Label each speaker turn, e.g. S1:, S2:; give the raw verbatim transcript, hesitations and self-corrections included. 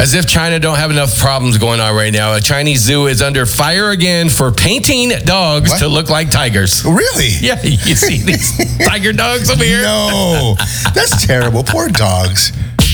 S1: As if China don't have enough problems going on right now. A Chinese zoo is under fire again for painting dogs what? to look like tigers.
S2: Really?
S1: Yeah, you see these tiger dogs over here?
S2: No, that's terrible. Poor dogs.